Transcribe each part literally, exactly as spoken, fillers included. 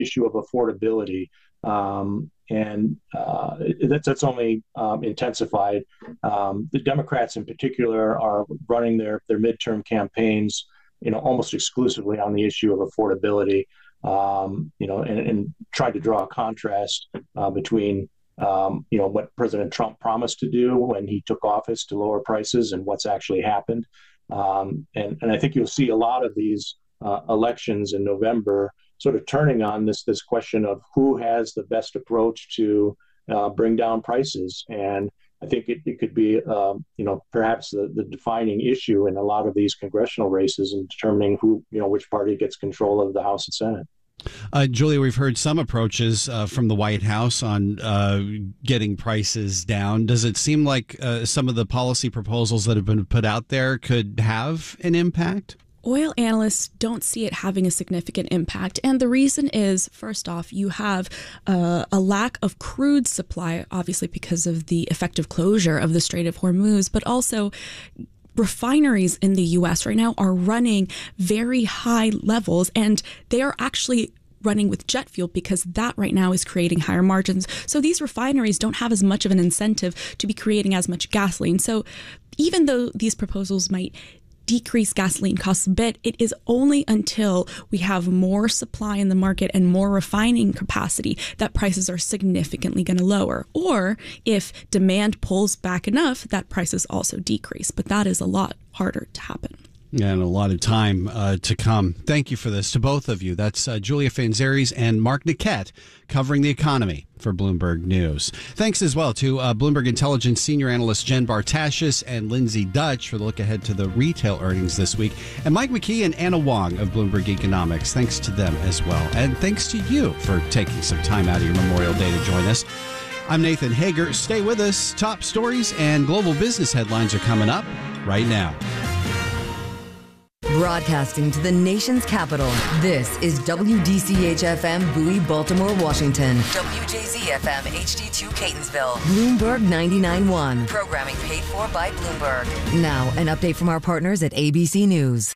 issue of affordability. Um, and uh, that's, that's only um, intensified. Um, the Democrats in particular are running their, their midterm campaigns, you know, almost exclusively on the issue of affordability, um, you know, and, and tried to draw a contrast uh, between, um, you know, what President Trump promised to do when he took office to lower prices and what's actually happened. Um, and, and I think you'll see a lot of these uh, elections in November sort of turning on this this question of who has the best approach to uh, bring down prices. And I think it, it could be, um, you know, perhaps the, the defining issue in a lot of these congressional races in determining who, you know, which party gets control of the House and Senate. Uh, Julia, we've heard some approaches uh, from the White House on uh, getting prices down. Does it seem like uh, some of the policy proposals that have been put out there could have an impact? Oil analysts don't see it having a significant impact. And the reason is, first off, you have uh, a lack of crude supply, obviously because of the effective closure of the Strait of Hormuz, but also refineries in the U S right now are running very high levels, and they are actually running with jet fuel because that right now is creating higher margins. So these refineries don't have as much of an incentive to be creating as much gasoline. So even though these proposals might decrease gasoline costs a bit, it is only until we have more supply in the market and more refining capacity that prices are significantly going to lower. Or if demand pulls back enough, that prices also decrease. But that is a lot harder to happen. And a lot of time uh, to come. Thank you for this to both of you. That's uh, Julia Fanzaris and Mark Niquette covering the economy for Bloomberg News. Thanks as well to uh, Bloomberg Intelligence senior analyst Jen Bartashis and Lindsay Dutch for the look ahead to the retail earnings this week. And Mike McKee and Anna Wong of Bloomberg Economics. Thanks to them as well. And thanks to you for taking some time out of your Memorial Day to join us. I'm Nathan Hager. Stay with us. Top stories and global business headlines are coming up right now. Broadcasting to the nation's capital, this is W D C H F M Bowie, Baltimore, Washington. W J Z F M H D two Catonsville. Bloomberg ninety-nine point one. Programming paid for by Bloomberg. Now, an update from our partners at A B C News.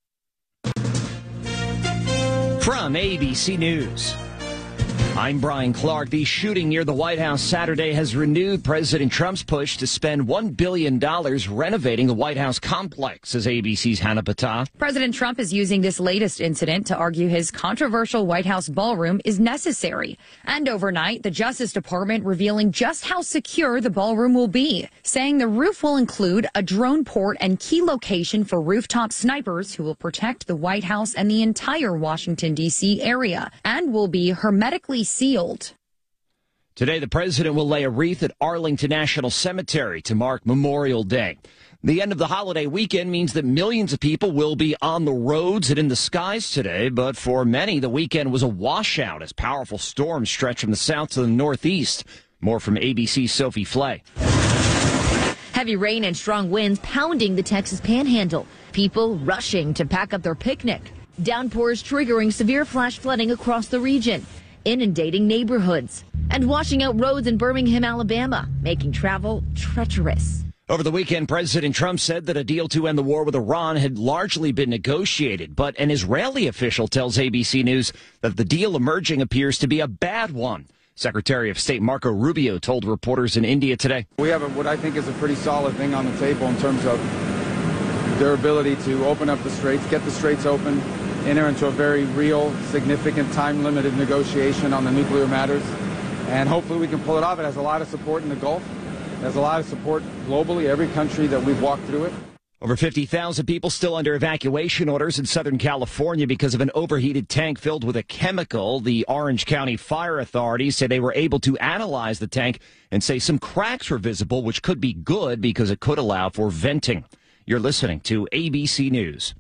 From A B C News, I'm Brian Clark. The shooting near the White House Saturday has renewed President Trump's push to spend one billion dollars renovating the White House complex, says A B C's Hannah Patah. President Trump is using this latest incident to argue his controversial White House ballroom is necessary. And overnight, the Justice Department revealing just how secure the ballroom will be, saying the roof will include a drone port and key location for rooftop snipers who will protect the White House and the entire Washington, D C area, and will be hermetically sealed. Today, the president will lay a wreath at Arlington National Cemetery to mark Memorial Day. The end of the holiday weekend means that millions of people will be on the roads and in the skies today, but for many, the weekend was a washout as powerful storms stretched from the south to the northeast. More from A B C's Sophie Flay. Heavy rain and strong winds pounding the Texas Panhandle. People rushing to pack up their picnic. Downpours triggering severe flash flooding across the region, inundating neighborhoods, and washing out roads in Birmingham, Alabama, making travel treacherous. Over the weekend, President Trump said that a deal to end the war with Iran had largely been negotiated, but an Israeli official tells A B C News that the deal emerging appears to be a bad one. Secretary of State Marco Rubio told reporters in India today. We have a, what I think is a pretty solid thing on the table in terms of their ability to open up the straits, get the straits open, enter into a very real, significant, time-limited negotiation on the nuclear matters, and hopefully we can pull it off. It has a lot of support in the Gulf. It has a lot of support globally, every country that we've walked through it. Over fifty thousand people still under evacuation orders in Southern California because of an overheated tank filled with a chemical. The Orange County Fire Authority say they were able to analyze the tank and say some cracks were visible, which could be good because it could allow for venting. You're listening to A B C News.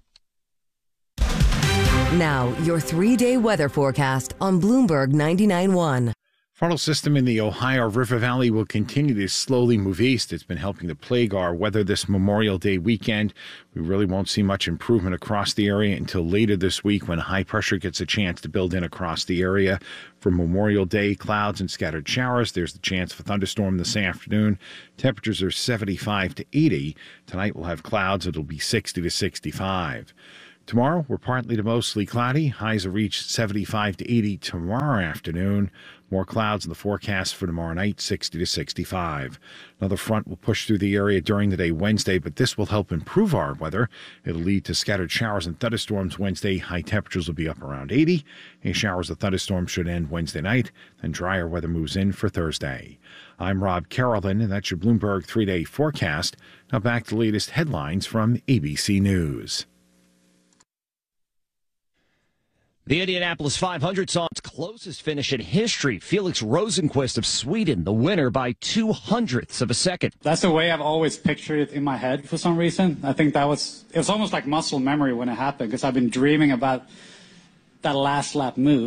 Now, your three-day weather forecast on Bloomberg ninety-nine point one. Frontal system in the Ohio River Valley will continue to slowly move east. It's been helping to plague our weather this Memorial Day weekend. We really won't see much improvement across the area until later this week when high pressure gets a chance to build in across the area. For Memorial Day, clouds and scattered showers. There's the chance of a thunderstorm this afternoon. Temperatures are seventy-five to eighty. Tonight we'll have clouds. It'll be sixty to sixty-five. Tomorrow, we're partly to mostly cloudy. Highs will reach seventy-five to eighty tomorrow afternoon. More clouds in the forecast for tomorrow night, sixty to sixty-five. Another front will push through the area during the day Wednesday, but this will help improve our weather. It'll lead to scattered showers and thunderstorms Wednesday. High temperatures will be up around eighty. Any showers or thunderstorms should end Wednesday night. Then drier weather moves in for Thursday. I'm Rob Carolyn, and that's your Bloomberg three-day forecast. Now back to the latest headlines from A B C News. The Indianapolis five hundred saw its closest finish in history. Felix Rosenqvist of Sweden, the winner by two hundredths of a second. That's the way I've always pictured it in my head for some reason. I think that was, it was almost like muscle memory when it happened, because I've been dreaming about that last lap move.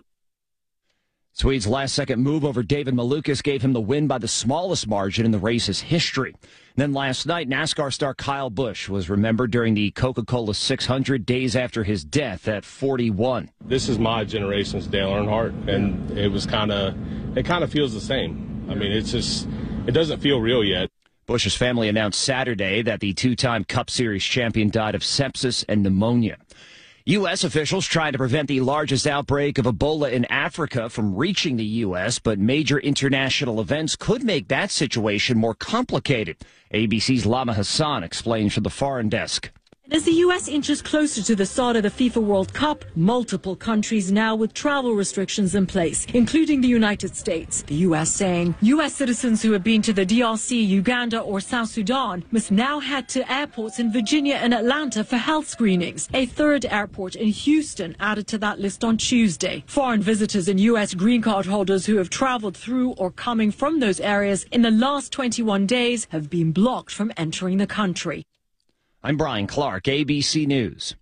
Swede's last-second move over David Malukas gave him the win by the smallest margin in the race's history. Then last night, NASCAR star Kyle Busch was remembered during the Coca-Cola six hundred days after his death at forty-one. This is my generation's Dale Earnhardt, and it was kind of, it kind of feels the same. I mean, it's just, it doesn't feel real yet. Busch's family announced Saturday that the two-time Cup Series champion died of sepsis and pneumonia. U S officials trying to prevent the largest outbreak of Ebola in Africa from reaching the U S, but major international events could make that situation more complicated. A B C's Lama Hassan explains from the Foreign Desk. As the U S inches closer to the start of the FIFA World Cup, multiple countries now with travel restrictions in place, including the United States. The U S saying U S citizens who have been to the D R C, Uganda or South Sudan must now head to airports in Virginia and Atlanta for health screenings. A third airport in Houston added to that list on Tuesday. Foreign visitors and U S green card holders who have traveled through or coming from those areas in the last twenty-one days have been blocked from entering the country. I'm Brian Clark, A B C News.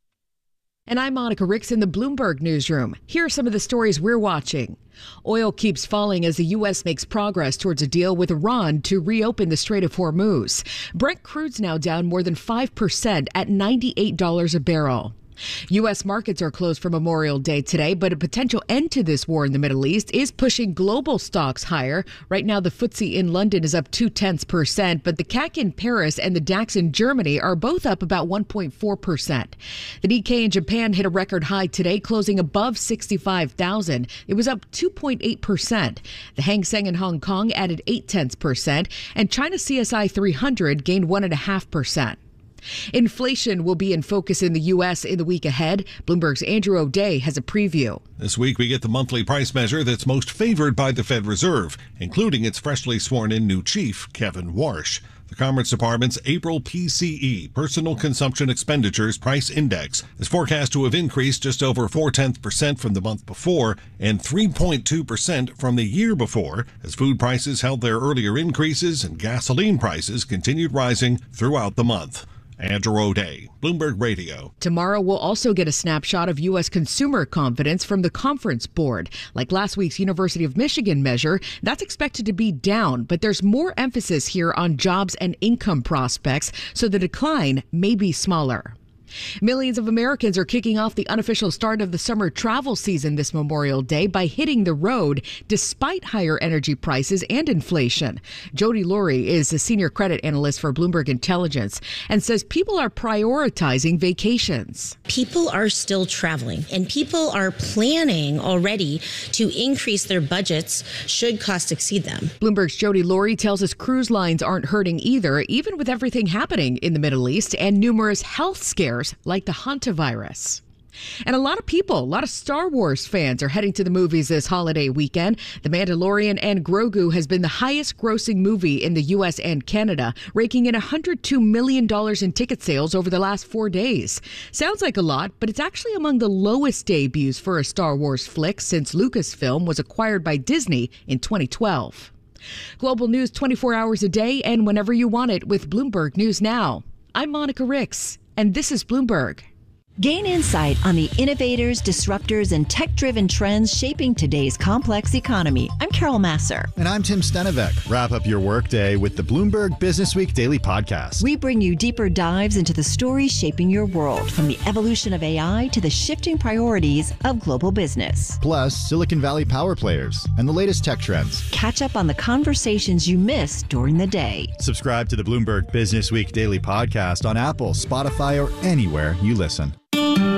And I'm Monica Ricks in the Bloomberg Newsroom. Here are some of the stories we're watching. Oil keeps falling as the U S makes progress towards a deal with Iran to reopen the Strait of Hormuz. Brent crude's now down more than five percent at ninety-eight dollars a barrel. U S markets are closed for Memorial Day today, but a potential end to this war in the Middle East is pushing global stocks higher. Right now, the F T S E in London is up two-tenths percent, but the C A C in Paris and the DAX in Germany are both up about one point four percent. The Nikkei in Japan hit a record high today, closing above sixty-five thousand. It was up two point eight percent. The Hang Seng in Hong Kong added eight-tenths percent, and China C S I three hundred gained one point five percent. Inflation will be in focus in the U S in the week ahead. Bloomberg's Andrew O'Day has a preview. This week, we get the monthly price measure that's most favored by the Fed Reserve, including its freshly sworn-in new chief, Kevin Warsh. The Commerce Department's April P C E, Personal Consumption Expenditures Price Index, is forecast to have increased just over four-tenths percent from the month before and three point two percent from the year before, as food prices held their earlier increases and gasoline prices continued rising throughout the month. Andrew O'Day, Bloomberg Radio. Tomorrow we'll also get a snapshot of U S consumer confidence from the Conference Board. Like last week's University of Michigan measure, that's expected to be down, but there's more emphasis here on jobs and income prospects, so the decline may be smaller. Millions of Americans are kicking off the unofficial start of the summer travel season this Memorial Day by hitting the road despite higher energy prices and inflation. Jody Laurie is a senior credit analyst for Bloomberg Intelligence and says people are prioritizing vacations. People are still traveling and people are planning already to increase their budgets should costs exceed them. Bloomberg's Jody Laurie tells us cruise lines aren't hurting either, even with everything happening in the Middle East and numerous health scares like the hantavirus. And a lot of people, a lot of Star Wars fans are heading to the movies this holiday weekend. The Mandalorian and Grogu has been the highest grossing movie in the U S and Canada, raking in one hundred two million dollars in ticket sales over the last four days. Sounds like a lot, but it's actually among the lowest debuts for a Star Wars flick since Lucasfilm was acquired by Disney in twenty twelve. Global news twenty-four hours a day and whenever you want it with Bloomberg News Now. I'm Monica Ricks, and this is Bloomberg. Gain insight on the innovators, disruptors, and tech-driven trends shaping today's complex economy. I'm Carol Masser. And I'm Tim Stenevec. Wrap up your workday with the Bloomberg Business Week Daily Podcast. We bring you deeper dives into the stories shaping your world, from the evolution of A I to the shifting priorities of global business. Plus, Silicon Valley power players and the latest tech trends. Catch up on the conversations you missed during the day. Subscribe to the Bloomberg Business Week Daily Podcast on Apple, Spotify, or anywhere you listen.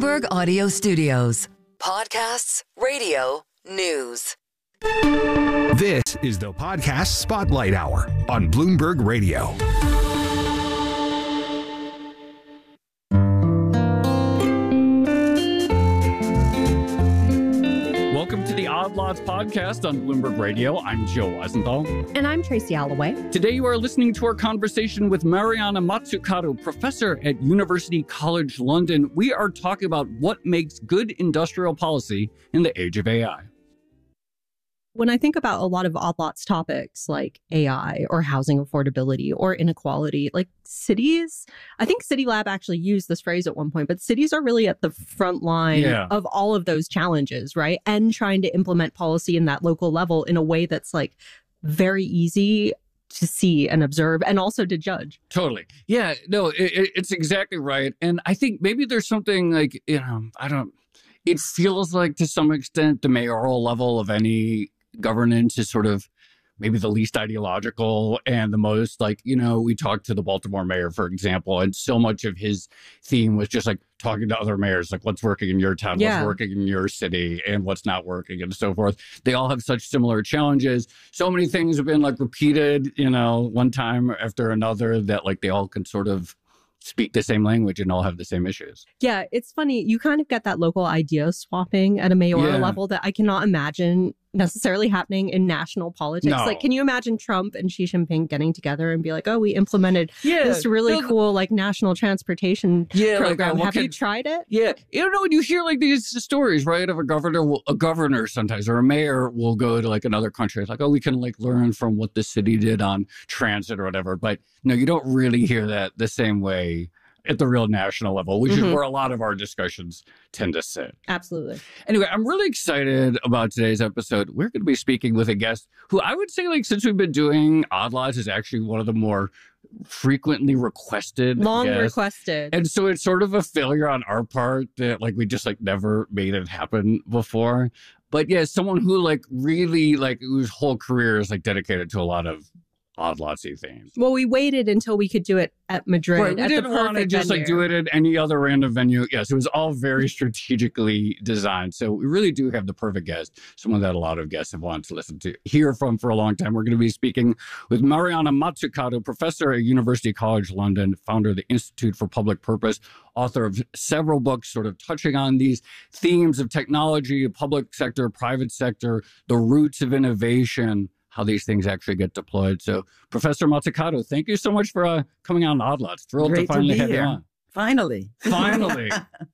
Bloomberg Audio Studios. Podcasts, radio, news. This is the Podcast Spotlight Hour on Bloomberg Radio. Welcome to the Odd Lots podcast on Bloomberg Radio. I'm Joe Weisenthal. And I'm Tracy Alloway. Today you are listening to our conversation with Mariana Mazzucato, professor at University College London. We are talking about what makes good industrial policy in the age of A I. When I think about a lot of Odd Lots topics like A I or housing affordability or inequality, like cities, I think City Lab actually used this phrase at one point, but cities are really at the front line yeah. of all of those challenges, right? And trying to implement policy in that local level in a way that's like very easy to see and observe and also to judge. Totally. Yeah, no, it, it's exactly right. And I think maybe there's something like, you know, I don't, it feels like to some extent the mayoral level of any governance is sort of maybe the least ideological and the most like, you know, we talked to the Baltimore mayor, for example, and so much of his theme was just like talking to other mayors, like what's working in your town, yeah. what's working in your city and what's not working and so forth. They all have such similar challenges. So many things have been like repeated, you know, one time after another that like they all can sort of speak the same language and all have the same issues. Yeah, it's funny. You kind of get that local idea swapping at a mayoral yeah. level that I cannot imagine necessarily happening in national politics. No. Like, can you imagine Trump and Xi Jinping getting together and be like, oh, we implemented yeah. this really no, cool like national transportation yeah, program. Like, Have can, you tried it? Yeah. You don't know when you hear like these stories, right? Of a governor, will, a governor sometimes or a mayor will go to like another country. It's like, oh, we can like learn from what the city did on transit or whatever. But no, you don't really hear that the same way at the real national level, which mm-hmm. is where a lot of our discussions tend to sit. Absolutely. Anyway, I'm really excited about today's episode. We're going to be speaking with a guest who I would say, like, since we've been doing Odd Lots, is actually one of the more frequently requested. Long guests. requested. And so it's sort of a failure on our part that, like, we just, like, never made it happen before. But, yeah, someone who, like, really, like, whose whole career is, like, dedicated to a lot of Odd Lotsy themes. Well, we waited until we could do it at Madrid. Right, we at didn't the want to just venue. like do it at any other random venue. Yes, it was all very strategically designed. So we really do have the perfect guest, someone that a lot of guests have wanted to listen to, hear from for a long time. We're going to be speaking with Mariana Mazzucato, professor at University College London, founder of the Institute for Public Purpose, author of several books sort of touching on these themes of technology, public sector, private sector, the roots of innovation, how these things actually get deployed. So, Professor Mazzucato, thank you so much for uh, coming on Odd Lots. Thrilled Great to finally to have here. you on. Finally. Finally.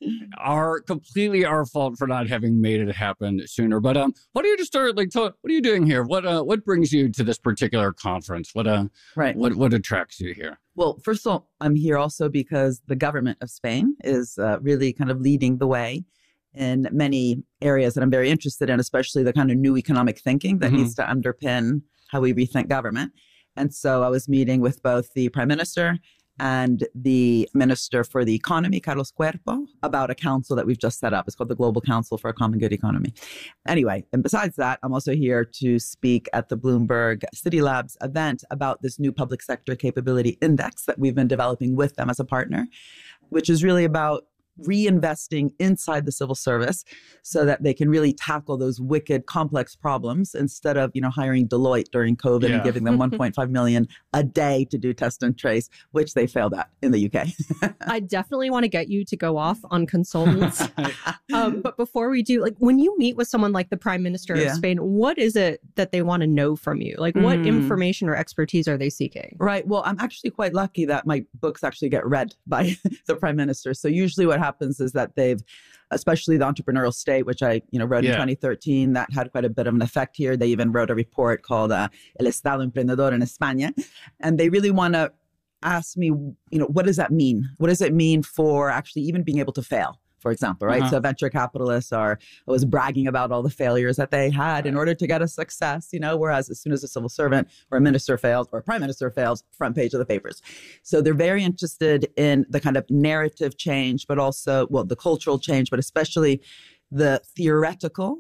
our completely our fault for not having made it happen sooner. But um, what are you just start like? What are you doing here? What uh, what brings you to this particular conference? What uh, right. What what attracts you here? Well, first of all, I'm here also because the government of Spain is uh, really kind of leading the way in many areas that I'm very interested in, especially the kind of new economic thinking that mm-hmm. needs to underpin how we rethink government. And so I was meeting with both the Prime Minister and the Minister for the Economy, Carlos Cuerpo, about a council that we've just set up. It's called the Global Council for a Common Good Economy. Anyway, and besides that, I'm also here to speak at the Bloomberg City Labs event about this new public sector capability index that we've been developing with them as a partner, which is really about reinvesting inside the civil service so that they can really tackle those wicked, complex problems instead of, you know, hiring Deloitte during COVID yeah. and giving them one point five million a day to do test and trace, which they failed at in the U K. I definitely want to get you to go off on consultants. um, but before we do, like when you meet with someone like the Prime Minister yeah. of Spain, what is it that they want to know from you? Like what mm. information or expertise are they seeking? Right. Well, I'm actually quite lucky that my books actually get read by the Prime Minister. So usually what happens is that they've, especially the Entrepreneurial State, which I you know wrote yeah. in twenty thirteen, that had quite a bit of an effect here. They even wrote a report called uh, El Estado Emprendedor en España. And they really want to ask me, you know, what does that mean? What does it mean for actually even being able to fail? For example, right? Uh-huh. So venture capitalists are always bragging about all the failures that they had right. in order to get a success, you know, whereas as soon as a civil servant or a minister fails or a prime minister fails, front page of the papers. So they're very interested in the kind of narrative change, but also, well, the cultural change, but especially the theoretical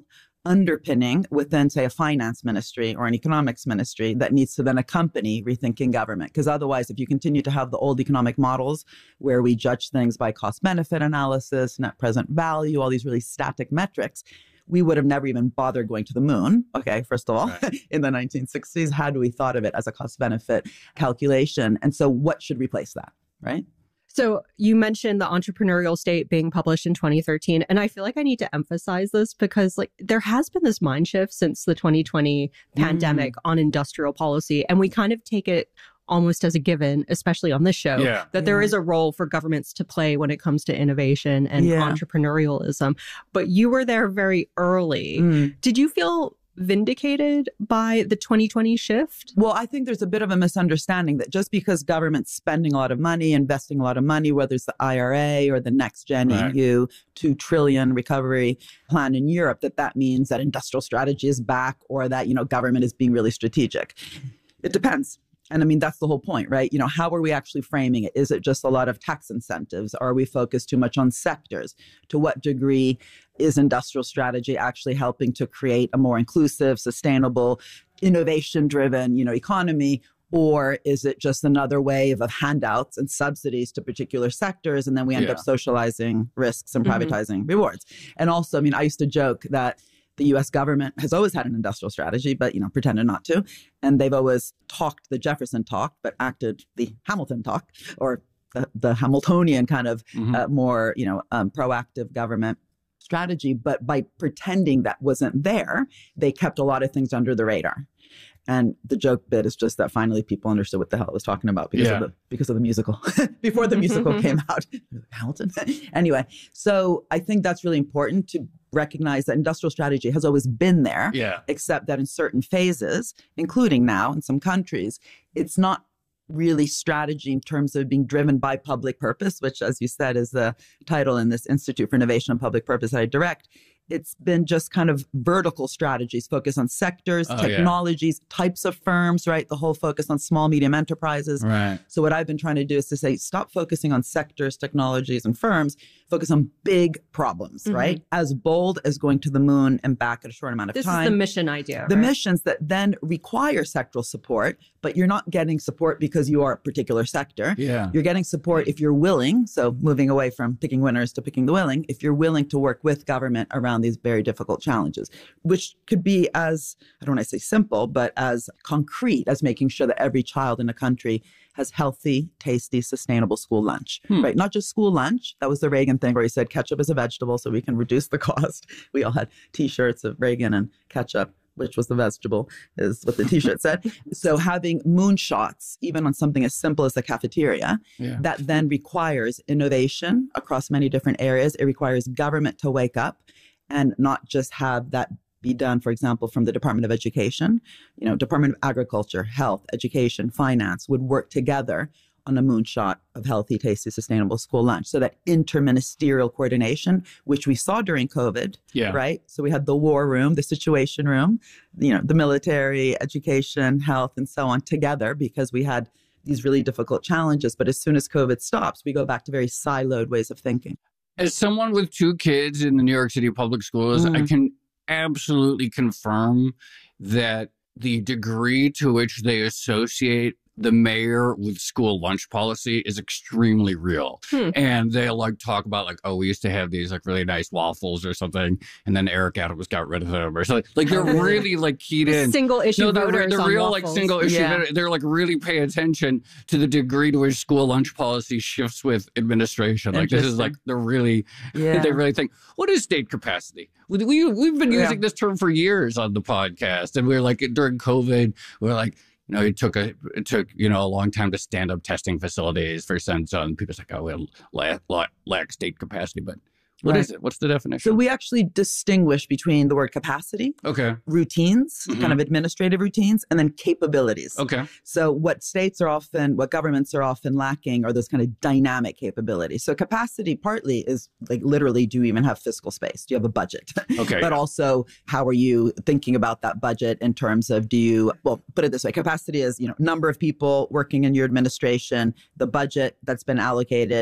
underpinning within, say, a finance ministry or an economics ministry that needs to then accompany rethinking government. Because otherwise, if you continue to have the old economic models where we judge things by cost-benefit analysis, net present value, all these really static metrics, we would have never even bothered going to the moon, okay, first of all, right. in the nineteen sixties. Had we thought of it as a cost-benefit calculation? And so what should replace that, right? So you mentioned the Entrepreneurial State being published in twenty thirteen, and I feel like I need to emphasize this because like there has been this mind shift since the twenty twenty mm. pandemic on industrial policy, and we kind of take it almost as a given, especially on this show, yeah. that yeah. there is a role for governments to play when it comes to innovation and yeah. entrepreneurialism. But you were there very early. Mm. Did you feel vindicated by the twenty twenty shift? Well, I think there's a bit of a misunderstanding that just because government's spending a lot of money, investing a lot of money, whether it's the I R A or the Next Gen right. E U, two trillion recovery plan in Europe, that that means that industrial strategy is back or that, you know, government is being really strategic. It depends. And I mean, that's the whole point, right? You know, how are we actually framing it? Is it just a lot of tax incentives? Are we focused too much on sectors? To what degree is industrial strategy actually helping to create a more inclusive, sustainable, innovation-driven, you know, economy? Or is it just another wave of handouts and subsidies to particular sectors? And then we end yeah. up socializing risks and privatizing Mm-hmm. rewards. And also, I mean, I used to joke that the U S government has always had an industrial strategy, but, you know, pretended not to. And they've always talked the Jefferson talk, but acted the Hamilton talk, or the, the Hamiltonian kind of mm-hmm. uh, more, you know, um, proactive government strategy. But by pretending that wasn't there, they kept a lot of things under the radar. And the joke bit is just that finally people understood what the hell it was talking about because yeah. of the because of the musical. Before the musical came out. Hamilton. Anyway, so I think that's really important to recognize that industrial strategy has always been there, yeah. except that in certain phases, including now in some countries, it's not really strategy in terms of being driven by public purpose, which, as you said, is the title in this Institute for Innovation and Public Purpose that I direct. It's been just kind of vertical strategies, focus on sectors, oh, technologies, yeah. types of firms, right? The whole focus on small, medium enterprises. Right. So what I've been trying to do is to say, stop focusing on sectors, technologies, and firms, focus on big problems, mm-hmm. right? As bold as going to the moon and back at a short amount of this time. This is the mission idea, The right? missions that then require sectoral support, but you're not getting support because you are a particular sector. Yeah. You're getting support if you're willing, so moving away from picking winners to picking the willing, if you're willing to work with government around these very difficult challenges, which could be as, I don't want to say simple, but as concrete as making sure that every child in a country has healthy, tasty, sustainable school lunch, hmm. right? Not just school lunch. That was the Reagan thing where he said ketchup is a vegetable so we can reduce the cost. We all had T-shirts of Reagan and ketchup, which was the vegetable, is what the T-shirt said. So having moonshots, even on something as simple as the cafeteria, yeah. that then requires innovation across many different areas. It requires government to wake up and not just have that be done, for example, from the Department of Education. You know, Department of Agriculture, Health, Education, Finance would work together on a moonshot of healthy, tasty, sustainable school lunch. So that interministerial coordination, which we saw during COVID, yeah. right? So we had the war room, the situation room, you know, the military, education, health, and so on together because we had these really difficult challenges. But as soon as COVID stops, we go back to very siloed ways of thinking. As someone with two kids in the New York City public schools, mm. I can absolutely confirm that the degree to which they associate the mayor with school lunch policy is extremely real. Hmm. And they like talk about like, oh, we used to have these like really nice waffles or something. And then Eric Adams got rid of them or something. Like they're really like keyed in. Single issue no, they're, voters they're on real waffles. like single issue. Yeah. They're like really pay attention to the degree to which school lunch policy shifts with administration. Like this is like, they're really, yeah. they really think, what is state capacity? We, we, we've been using yeah. this term for years on the podcast. And we we're like, during COVID, we we're like, you know, it took a it took you know a long time to stand up testing facilities for Senza. People's like, oh, we lack, lack, lack state capacity, but what right. is it? What's the definition? So we actually distinguish between the word capacity, okay, routines, mm-hmm. kind of administrative routines, and then capabilities. Okay. So what states are often, what governments are often lacking are those kind of dynamic capabilities. So capacity partly is like literally, do you even have fiscal space? Do you have a budget? Okay. But also, how are you thinking about that budget in terms of, do you, well, put it this way, capacity is, you know, number of people working in your administration, the budget that's been allocated,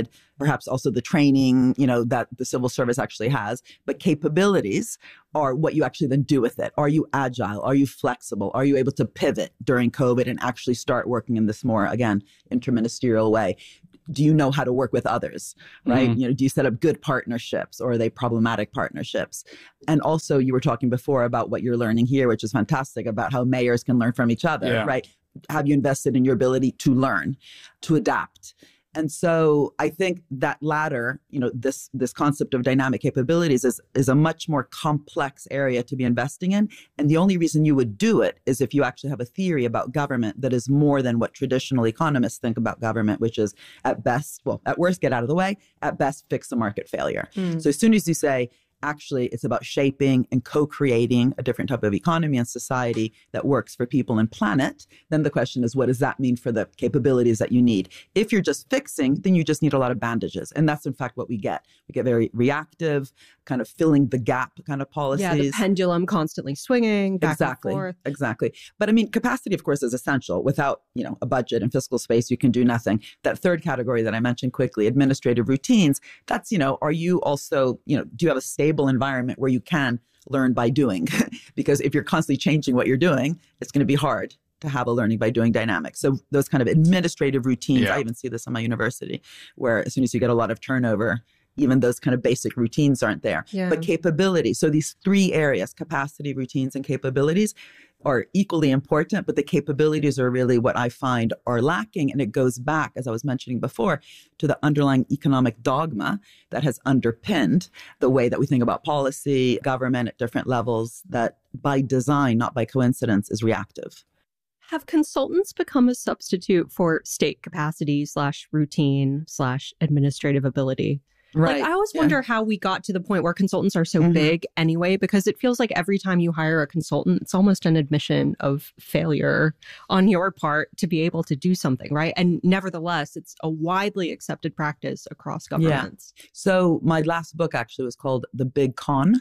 perhaps also the training, you know, that the civil service actually has. But capabilities are what you actually then do with it. Are you agile? Are you flexible? Are you able to pivot during COVID and actually start working in this more, again, interministerial way? Do you know how to work with others, right? Mm-hmm. You know, do you set up good partnerships, or are they problematic partnerships? And also, you were talking before about what you're learning here, which is fantastic, about how mayors can learn from each other, yeah. right? Have you invested in your ability to learn, to adapt? And so I think that latter, you know, this this concept of dynamic capabilities is is a much more complex area to be investing in. And the only reason you would do it is if you actually have a theory about government that is more than what traditional economists think about government, which is at best, well, at worst, get out of the way, at best, fix a market failure. Mm. So as soon as you say, actually, it's about shaping and co-creating a different type of economy and society that works for people and planet, then the question is, what does that mean for the capabilities that you need? If you're just fixing, then you just need a lot of bandages. And that's, in fact, what we get. We get very reactive, kind of filling the gap kind of policies. Yeah, the pendulum constantly swinging back exactly, and forth. Exactly. But I mean, capacity, of course, is essential. Without, you know, a budget and fiscal space, you can do nothing. That third category that I mentioned quickly, administrative routines, that's, you know, are you also, you know, do you have a stable environment where you can learn by doing? Because if you're constantly changing what you're doing, it's going to be hard to have a learning by doing dynamic. So those kind of administrative routines, yeah. I even see this in my university, where as soon as you get a lot of turnover, even those kind of basic routines aren't there. Yeah. But capability. So these three areas, capacity, routines, and capabilities, are equally important, but the capabilities are really what I find are lacking. And it goes back, as I was mentioning before, to the underlying economic dogma that has underpinned the way that we think about policy, government at different levels, that by design, not by coincidence, is reactive. Have consultants become a substitute for state capacity slash routine slash administrative ability? Right. Like, I always yeah. wonder how we got to the point where consultants are so mm-hmm. big anyway, because it feels like every time you hire a consultant, it's almost an admission of failure on your part to be able to do something, right? And nevertheless, it's a widely accepted practice across governments. Yeah. So my last book actually was called The Big Con,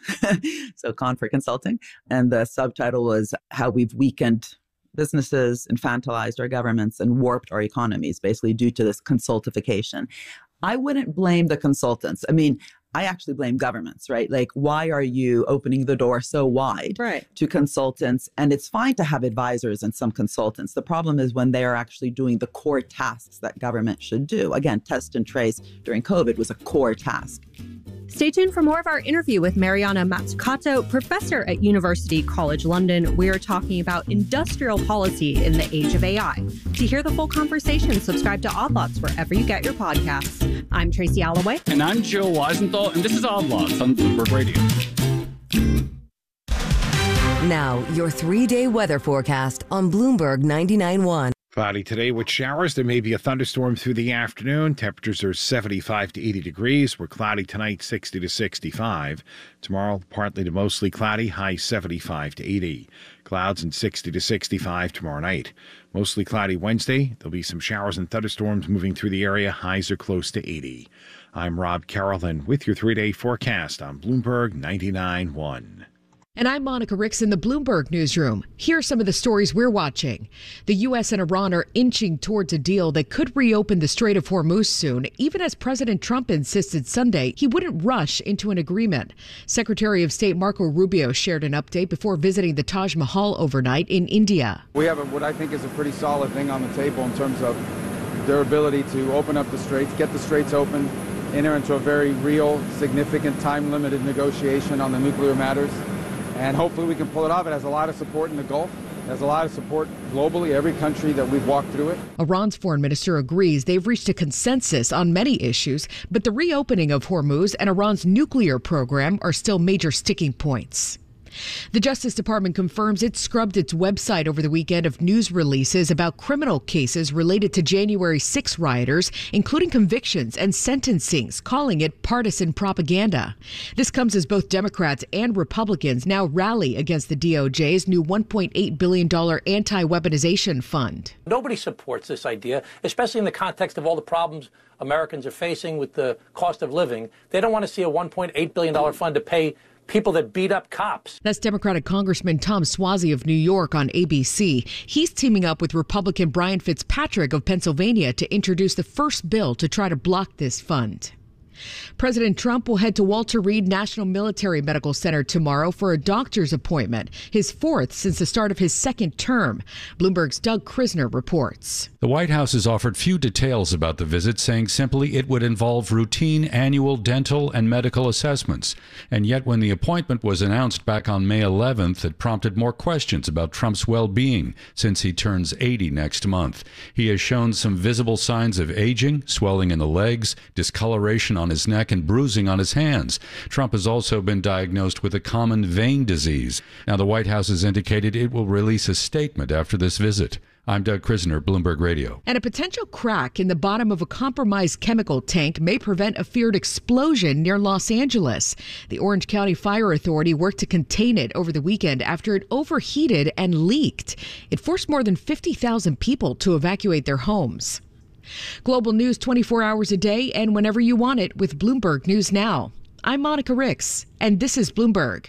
so con for consulting. And the subtitle was How We've Weakened Businesses, Infantilized Our Governments, and Warped Our Economies, basically due to this consultification. I wouldn't blame the consultants. I mean, I actually blame governments, right? Like, why are you opening the door so wide right. to consultants? And it's fine to have advisors and some consultants. The problem is when they are actually doing the core tasks that government should do. Again, test and trace during COVID was a core task. Stay tuned for more of our interview with Mariana Mazzucato, professor at University College London. We are talking about industrial policy in the age of A I. To hear the full conversation, subscribe to Odd Lots wherever you get your podcasts. I'm Tracy Alloway. And I'm Joe Weisenthal, and this is Odd Lots on Bloomberg Radio. Now, your three-day weather forecast on Bloomberg ninety-nine point one. Cloudy today with showers. There may be a thunderstorm through the afternoon. Temperatures are seventy-five to eighty degrees. We're cloudy tonight, sixty to sixty-five. Tomorrow, partly to mostly cloudy, high seventy-five to eighty. Clouds and sixty to sixty-five tomorrow night. Mostly cloudy Wednesday. There'll be some showers and thunderstorms moving through the area. Highs are close to eighty. I'm Rob Carrollton with your three-day forecast on Bloomberg ninety-nine point one. And I'm Monica Ricks in the Bloomberg Newsroom. Here are some of the stories we're watching. The U S and Iran are inching towards a deal that could reopen the Strait of Hormuz soon, even as President Trump insisted Sunday he wouldn't rush into an agreement. Secretary of State Marco Rubio shared an update before visiting the Taj Mahal overnight in India. We have a, what I think is a pretty solid thing on the table in terms of their ability to open up the straits, get the straits open, enter into a very real, significant, time-limited negotiation on the nuclear matters. And hopefully we can pull it off. It has a lot of support in the Gulf. It has a lot of support globally, every country that we've walked through it. Iran's foreign minister agrees they've reached a consensus on many issues, but the reopening of Hormuz and Iran's nuclear program are still major sticking points. The Justice Department confirms it scrubbed its website over the weekend of news releases about criminal cases related to January sixth rioters, including convictions and sentencings, calling it partisan propaganda. This comes as both Democrats and Republicans now rally against the D O J's new one point eight billion dollars anti-weaponization fund. Nobody supports this idea, especially in the context of all the problems Americans are facing with the cost of living. They don't want to see a one point eight billion dollars fund to pay people that beat up cops. That's Democratic Congressman Tom Suozzi of New York on A B C. He's teaming up with Republican Brian Fitzpatrick of Pennsylvania to introduce the first bill to try to block this fund. President Trump will head to Walter Reed National Military Medical Center tomorrow for a doctor's appointment, his fourth since the start of his second term. Bloomberg's Doug Krisner reports. The White House has offered few details about the visit, saying simply it would involve routine annual dental and medical assessments. And yet when the appointment was announced back on May eleventh, it prompted more questions about Trump's well-being since he turns eighty next month. He has shown some visible signs of aging, swelling in the legs, discoloration on his neck, and bruising on his hands. Trump has also been diagnosed with a common vein disease. Now, the White House has indicated it will release a statement after this visit. I'm Doug Krisner, Bloomberg Radio. And a potential crack in the bottom of a compromised chemical tank may prevent a feared explosion near Los Angeles. The Orange County Fire Authority worked to contain it over the weekend after it overheated and leaked. It forced more than fifty thousand people to evacuate their homes. Global news twenty-four hours a day and whenever you want it with Bloomberg News Now. I'm Monica Ricks, and this is Bloomberg.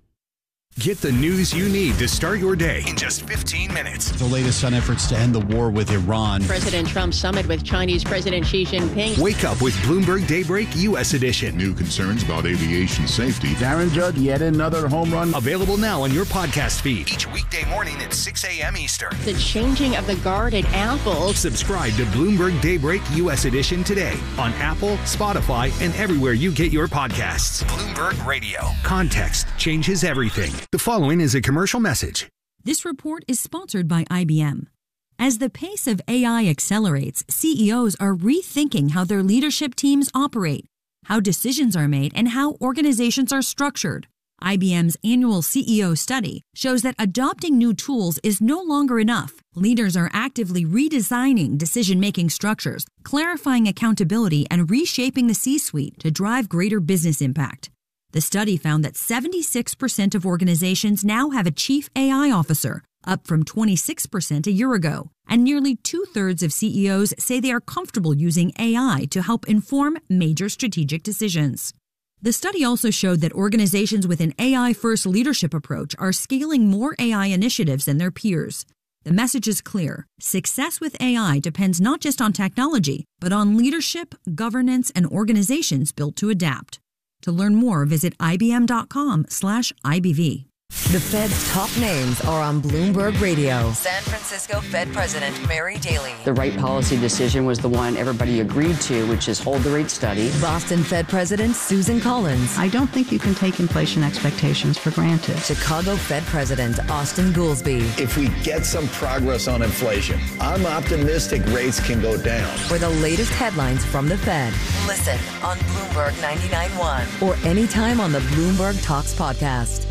Get the news you need to start your day in just fifteen minutes. The latest on efforts to end the war with Iran. President Trump's summit with Chinese President Xi Jinping. Wake up with Bloomberg Daybreak U S Edition. New concerns about aviation safety. Darren Judd, yet another home run. Available now on your podcast feed. Each weekday morning at six a.m. Eastern. The changing of the guard at Apple. Subscribe to Bloomberg Daybreak U S Edition today on Apple, Spotify, and everywhere you get your podcasts. Bloomberg Radio. Context changes everything. The following is a commercial message. This report is sponsored by I B M. As the pace of A I accelerates, C E Os are rethinking how their leadership teams operate, how decisions are made, and how organizations are structured. I B M's annual C E O study shows that adopting new tools is no longer enough. Leaders are actively redesigning decision-making structures, clarifying accountability, and reshaping the C-suite to drive greater business impact. The study found that seventy-six percent of organizations now have a chief A I officer, up from twenty-six percent a year ago. And nearly two-thirds of C E Os say they are comfortable using A I to help inform major strategic decisions. The study also showed that organizations with an A I-first leadership approach are scaling more A I initiatives than their peers. The message is clear. Success with A I depends not just on technology, but on leadership, governance, and organizations built to adapt. To learn more, visit ibm.com slash IBV. The Fed's top names are on Bloomberg Radio. San Francisco Fed President Mary Daly. The right policy decision was the one everybody agreed to, which is hold the rate steady. Boston Fed President Susan Collins. I don't think you can take inflation expectations for granted. Chicago Fed President Austin Goolsbee. If we get some progress on inflation, I'm optimistic rates can go down. For the latest headlines from the Fed, listen on Bloomberg ninety-nine point one or anytime on the Bloomberg Talks podcast.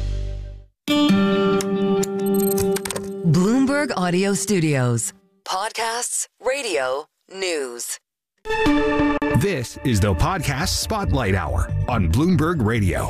Bloomberg Audio Studios. Podcasts, radio, news. This is the Podcast Spotlight Hour on Bloomberg Radio.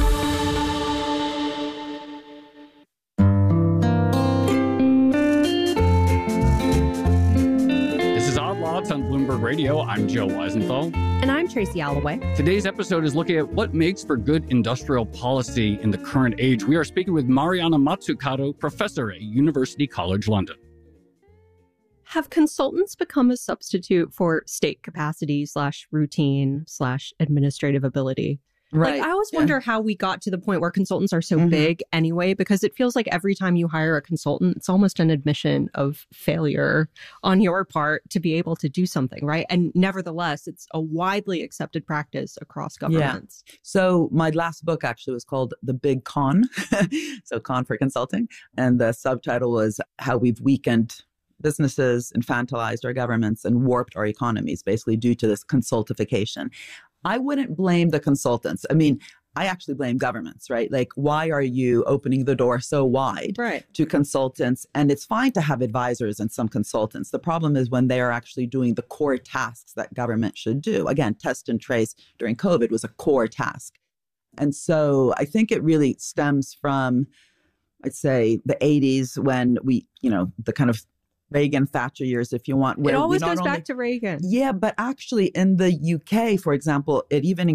This is Odd Lots on Bloomberg Radio. I'm Joe Weisenthal. And I'm Tracy Alloway. Today's episode is looking at what makes for good industrial policy in the current age. We are speaking with Mariana Mazzucato, professor at University College London. Have consultants become a substitute for state capacity slash routine slash administrative ability? Right. Like, I always yeah. wonder how we got to the point where consultants are so Mm-hmm. big anyway, because it feels like every time you hire a consultant, it's almost an admission of failure on your part to be able to do something, right? And nevertheless, it's a widely accepted practice across governments. Yeah. So my last book actually was called The Big Con. So con for consulting. And the subtitle was How We've Weakened Businesses, Infantilized Our Governments, and Warped Our Economies, basically due to this consultification. I wouldn't blame the consultants. I mean, I actually blame governments, right? Like, why are you opening the door so wide right. to consultants? And it's fine to have advisors and some consultants. The problem is when they are actually doing the core tasks that government should do. Again, test and trace during COVID was a core task. And so I think it really stems from, I'd say, the eighties when we, you know, the kind of Reagan, Thatcher years, if you want. It always goes only, back to Reagan. Yeah, but actually in the U K, for example, it even increased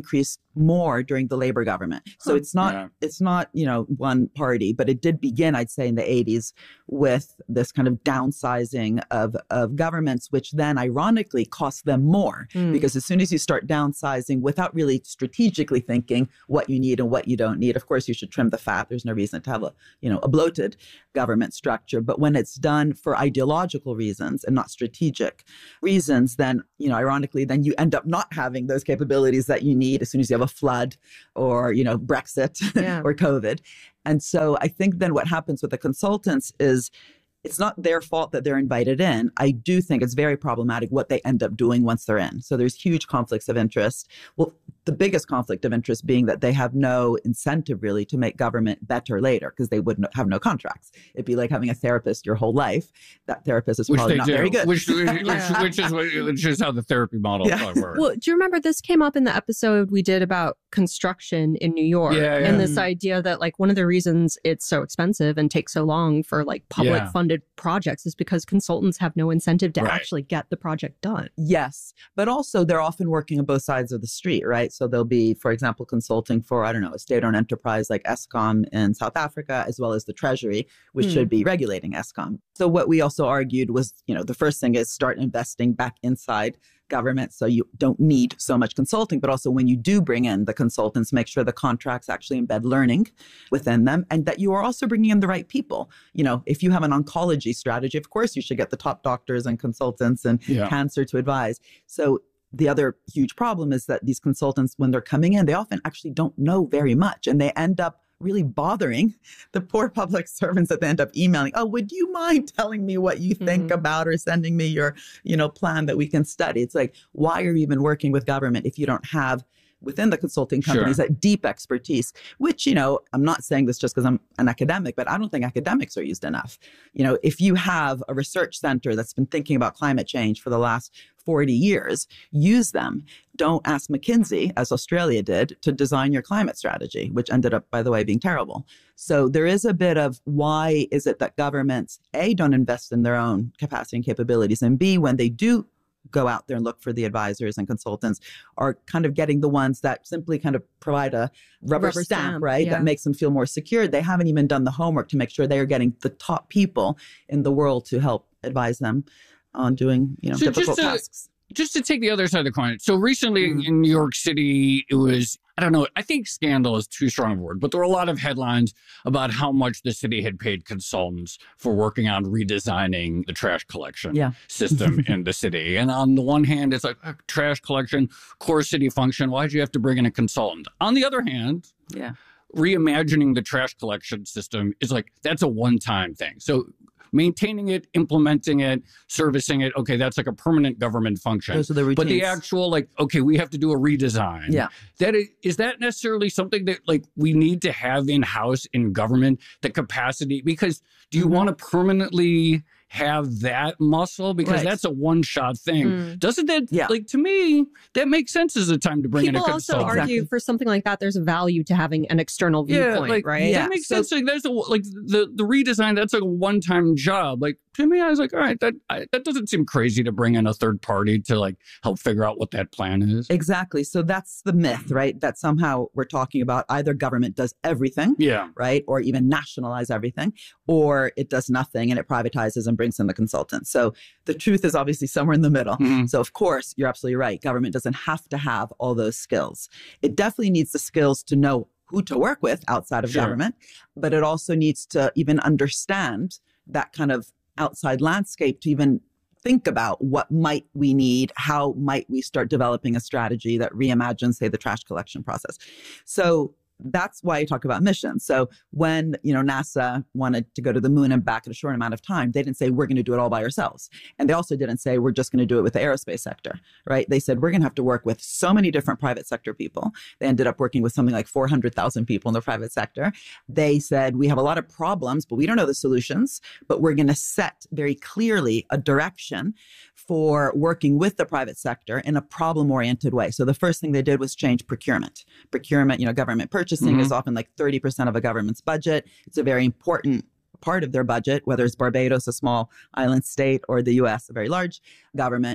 more during the Labor government. So Huh. it's not Yeah. it's not, you know, one party, but it did begin, I'd say, in the eighties with this kind of downsizing of, of governments, which then ironically cost them more. Mm. Because as soon as you start downsizing without really strategically thinking what you need and what you don't need, of course, you should trim the fat. There's no reason to have a, you know, a bloated government structure. But when it's done for ideological reasons and not strategic reasons, then, you know, ironically, then you end up not having those capabilities that you need as soon as you have a flood or, you know, Brexit Yeah. or COVID. And so I think then what happens with the consultants is it's not their fault that they're invited in. I do think it's very problematic what they end up doing once they're in. So there's huge conflicts of interest. Well, the biggest conflict of interest being that they have no incentive really to make government better later because they would no, have no contracts. It'd be like having a therapist your whole life. That therapist is Which probably they not do. very good. Which, which, Yeah. which, is, what- which is how the therapy model Yeah. works. Well, do you remember this came up in the episode we did about construction in New York? Yeah, yeah. And this idea that like one of the reasons it's so expensive and takes so long for like public Yeah. funded projects is because consultants have no incentive to Right. actually get the project done. Yes, but also they're often working on both sides of the street, right? So they'll be, for example, consulting for, I don't know, a state-owned enterprise like Eskom in South Africa, as well as the Treasury, which Hmm. should be regulating Eskom. So what we also argued was, you know, the first thing is start investing back inside government so you don't need so much consulting, but also when you do bring in the consultants, make sure the contracts actually embed learning within them and that you are also bringing in the right people. You know, if you have an oncology strategy, of course you should get the top doctors and consultants and Yeah. cancer to advise. So the other huge problem is that these consultants, when they're coming in, they often actually don't know very much and they end up really bothering the poor public servants that they end up emailing. Oh, would you mind telling me what you think Mhm. about or sending me your, you know, plan that we can study? It's like, why are you even working with government if you don't have within the consulting companies Sure. that deep expertise, which, you know, I'm not saying this just because I'm an academic, but I don't think academics are used enough. You know, if you have a research center that's been thinking about climate change for the last forty years, use them. Don't ask McKinsey, as Australia did, to design your climate strategy, which ended up, by the way, being terrible. So there is a bit of why is it that governments, A, don't invest in their own capacity and capabilities, and B, when they do go out there and look for the advisors and consultants are kind of getting the ones that simply kind of provide a rubber, Rubber stamp, stamp, right? yeah. That makes them feel more secure. They haven't even done the homework to make sure they are getting the top people in the world to help advise them on doing, you know, So difficult just to, tasks. just to take the other side of the coin. So recently Mm. in New York City, it was, I don't know, I think scandal is too strong a word, but there were a lot of headlines about how much the city had paid consultants for working on redesigning the trash collection Yeah. system in the city. And on the one hand, it's like uh, trash collection, core city function. Why'd you have to bring in a consultant? On the other hand, Yeah. reimagining the trash collection system is like, that's a one-time thing. So maintaining it, implementing it, servicing it, okay, that's like a permanent government function. Those are the But the routines. actual, like, okay, we have to do a redesign. Yeah. That is, is that necessarily something that, like, we need to have in-house in government, the capacity? Because do you Mhm. want to permanently have that muscle? Because Right. that's a one-shot thing. Mm. Doesn't that, Yeah. like, to me, that makes sense as a time to bring People in a also consultant. argue for something like that, there's a value to having an external viewpoint, like, right? Yeah. That makes So- sense. Like, there's a like the the redesign. That's like a one time job. Like to me, I was like, all right, that I, that doesn't seem crazy to bring in a third party to like help figure out what that plan is. Exactly. So that's the myth, right? That somehow we're talking about either government does everything, Yeah. right? Or even nationalize everything, or it does nothing and it privatizes and brings in the consultants. So the truth is obviously somewhere in the middle. Mhm. So of course, you're absolutely right. Government doesn't have to have all those skills. It definitely needs the skills to know who to work with outside of Sure. government, but it also needs to even understand that kind of outside landscape to even think about what might we need, how might we start developing a strategy that reimagines, say, the trash collection process. So that's why I talk about missions. So when, you know, NASA wanted to go to the moon and back in a short amount of time, they didn't say, we're going to do it all by ourselves. And they also didn't say, we're just going to do it with the aerospace sector, right? They said, we're going to have to work with so many different private sector people. They ended up working with something like four hundred thousand people in the private sector. They said, we have a lot of problems, but we don't know the solutions, but we're going to set very clearly a direction for working with the private sector in a problem-oriented way. So the first thing they did was change procurement. Procurement, you know, government purchasing Mhm. is often like thirty percent of a government's budget. It's a very important part of their budget, whether it's Barbados, a small island state, or the U S, a very large government.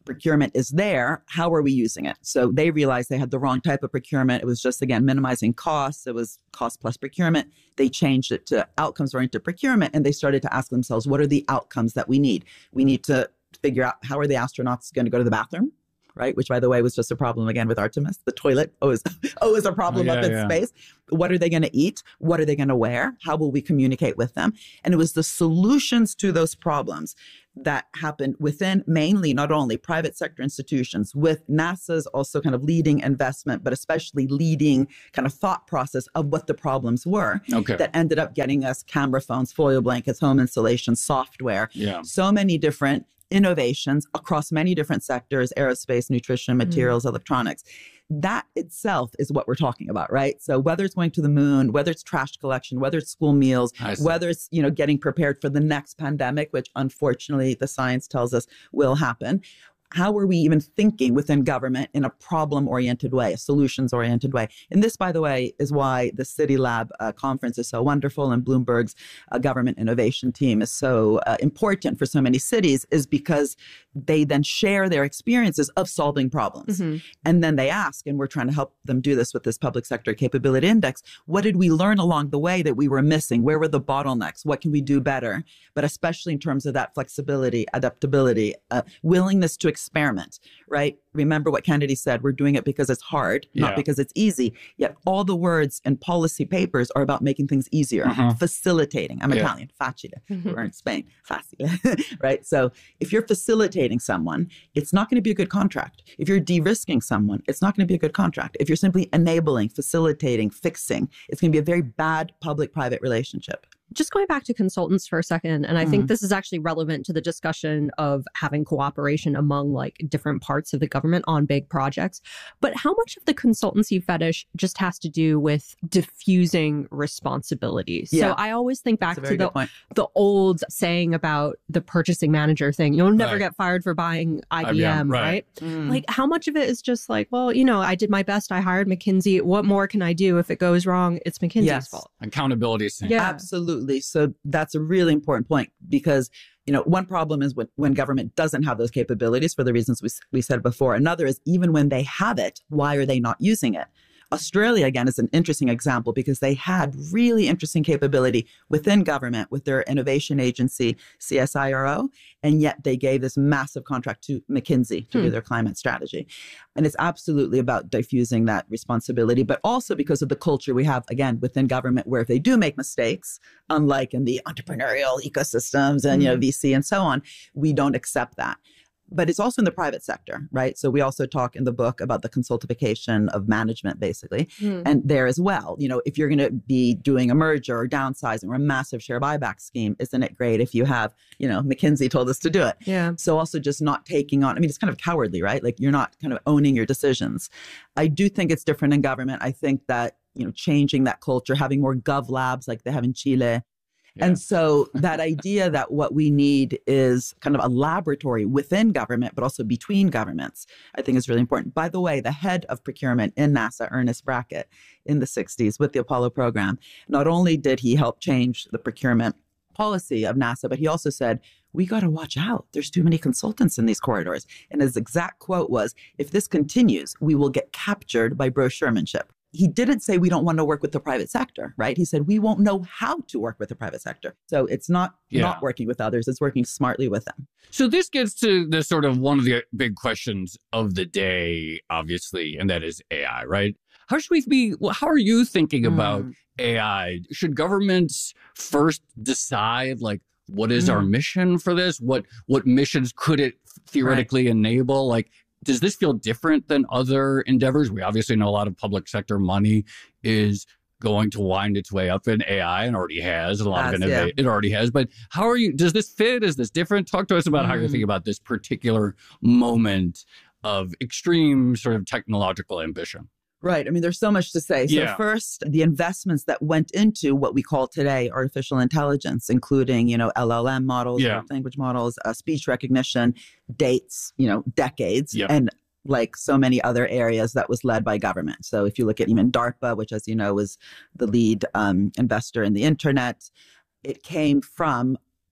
procurement is there, how are we using it? So they realized they had the wrong type of procurement. It was just, again, minimizing costs. It was cost plus procurement. They changed it to outcomes-oriented procurement, and they started to ask themselves, what are the outcomes that we need? We need to figure out, how are the astronauts going to go to the bathroom? Right? Which, by the way, was just a problem again with Artemis. The toilet always, always a problem Oh, yeah, up in yeah. space. What are they going to eat? What are they going to wear? How will we communicate with them? And it was the solutions to those problems that happened within mainly not only private sector institutions, with NASA's also kind of leading investment, but especially leading kind of thought process of what the problems were Okay. that ended up getting us camera phones, foil blankets, home installation, software, Yeah. so many different innovations across many different sectors, aerospace, nutrition, materials, electronics. That itself is what we're talking about, right? So whether it's going to the moon, whether it's trash collection, whether it's school meals, I see. whether it's, you know, getting prepared for the next pandemic, which unfortunately the science tells us will happen. How are we even thinking within government in a problem-oriented way, a solutions-oriented way? And this, by the way, is why the City Lab uh, conference is so wonderful, and Bloomberg's uh, government innovation team is so uh, important for so many cities, is because they then share their experiences of solving problems. Mhm. And then they ask, and we're trying to help them do this with this public sector capability index, what did we learn along the way that we were missing? Where were the bottlenecks? What can we do better? But especially in terms of that flexibility, adaptability, uh, willingness to experiment, right? Remember what Kennedy said, we're doing it because it's hard, not Yeah. because it's easy. Yet all the words in policy papers are about making things easier, Uh-huh. facilitating. I'm Yeah. Italian, facile. We're in Spain, facile, right? So if you're facilitating someone, it's not going to be a good contract. If you're de-risking someone, it's not going to be a good contract. If you're simply enabling, facilitating, fixing, it's going to be a very bad public-private relationship. Just going back to consultants for a second, and I think Mhm. this is actually relevant to the discussion of having cooperation among like different parts of the government on big projects. But how much of the consultancy fetish just has to do with diffusing responsibilities? Yeah. So I always think back That's a to very the good point. the old saying about the purchasing manager thing. You'll never Right. get fired for buying I B M, I B M, right. right? Mm. Like how much of it is just like, well, you know, I did my best. I hired McKinsey. What more can I do? If it goes wrong, it's McKinsey's Yes. fault. Accountability is Yeah. Absolutely. So that's a really important point, because, you know, one problem is when, when government doesn't have those capabilities for the reasons we, we said before. Another is even when they have it, why are they not using it? Australia, again, is an interesting example because they had really interesting capability within government with their innovation agency, C S I R O, and yet they gave this massive contract to McKinsey to Hmm. do their climate strategy. And it's absolutely about diffusing that responsibility, but also because of the culture we have, again, within government, where if they do make mistakes, unlike in the entrepreneurial ecosystems and, you know, V C and so on, we don't accept that. But it's also in the private sector, right? So we also talk in the book about the consultification of management, basically. Mm. And there as well, you know, if you're going to be doing a merger or downsizing or a massive share buyback scheme, isn't it great if you have, you know, McKinsey told us to do it. Yeah. So also just not taking on, I mean, it's kind of cowardly, right? Like you're not kind of owning your decisions. I do think it's different in government. I think that, you know, changing that culture, having more gov labs like they have in Chile. And so that idea that what we need is kind of a laboratory within government, but also between governments, I think is really important. By the way, the head of procurement in NASA, Ernest Brackett, in the sixties with the Apollo program, not only did he help change the procurement policy of NASA, but he also said, we got to watch out. There's too many consultants in these corridors. And his exact quote was, if this continues, we will get captured by brochuremanship. He didn't say we don't want to work with the private sector, right? He said we won't know how to work with the private sector. So it's not Yeah. not working with others, it's working smartly with them. So this gets to the sort of one of the big questions of the day, obviously, and that is A I, right? How should we be, well, how are you thinking about Mm. A I? Should governments first decide, like, what is our Mm. mission for this? What what missions could it theoretically enable? Like, does this feel different than other endeavors? We obviously know a lot of public sector money is going to wind its way up in A I and already has and a lot Has, of innovation. It already has. But how are you? Does this fit? Is this different? Talk to us about how you're Mm. thinking about this particular moment of extreme sort of technological ambition. Right. I mean, there's so much to say. So Yeah. first, the investments that went into what we call today artificial intelligence, including, you know, L L M models, Yeah. language models, uh, speech recognition, dates, you know, decades. Yep. And like so many other areas, that was led by government. So if you look at even DARPA, which, as you know, was the lead um, investor in the internet, it came from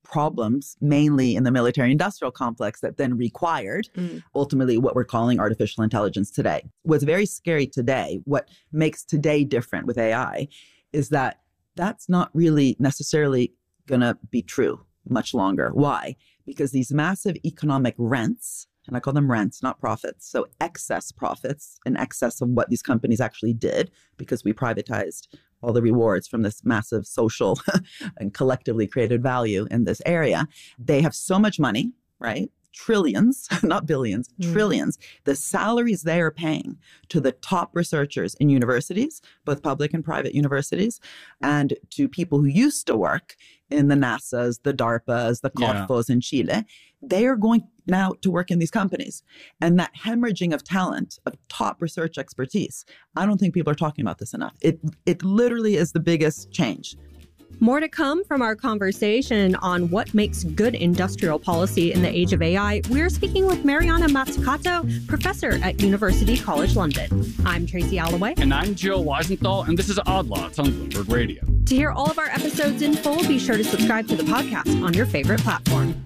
problems, mainly in the military industrial complex, that then required mm. ultimately what we're calling artificial intelligence today. What's very scary today, what makes today different with A I, is that that's not really necessarily going to be true much longer. Why? Because these massive economic rents, and I call them rents, not profits, so excess profits in excess of what these companies actually did, because we privatized all the rewards from this massive social and collectively created value in this area. They have so much money, right? Trillions, not billions, mm. trillions. The salaries they are paying to the top researchers in universities, both public and private universities, and to people who used to work in the NASAs, the DARPAs, the Corfos yeah. in Chile, they are going now to work in these companies. And that hemorrhaging of talent, of top research expertise, I don't think people are talking about this enough. It it literally is the biggest change. More to come from our conversation on what makes good industrial policy in the age of A I. We're speaking with Mariana Mazzucato, professor at University College London. I'm Tracy Alloway. And I'm Joe Weisenthal, and this is Odd Lots on Bloomberg Radio. To hear all of our episodes in full, be sure to subscribe to the podcast on your favorite platform.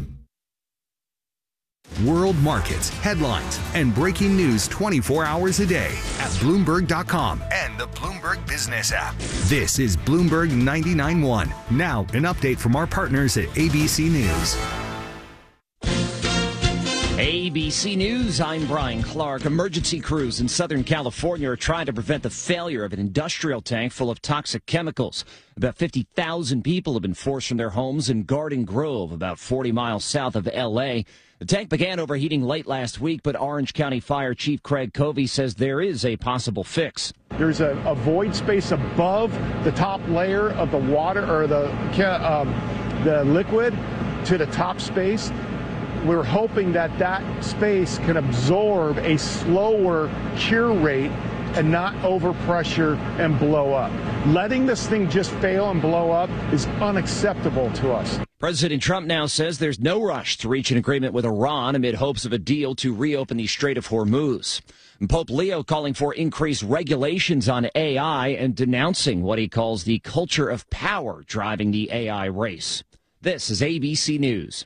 World markets, headlines, and breaking news twenty-four hours a day at Bloomberg dot com and the Bloomberg Business app. This is Bloomberg ninety-nine point one. Now, an update from our partners at A B C News. A B C News, I'm Brian Clark. Emergency crews in Southern California are trying to prevent the failure of an industrial tank full of toxic chemicals. About fifty thousand people have been forced from their homes in Garden Grove, about forty miles south of L A. The tank began overheating late last week, but Orange County Fire Chief Craig Covey says there is a possible fix. There's a, a void space above the top layer of the water or the, um, the liquid to the top space. We're hoping that that space can absorb a slower cure rate and not overpressure and blow up. Letting this thing just fail and blow up is unacceptable to us. President Trump now says there's no rush to reach an agreement with Iran amid hopes of a deal to reopen the Strait of Hormuz. And Pope Leo calling for increased regulations on A I and denouncing what he calls the culture of power driving the A I race. This is A B C News.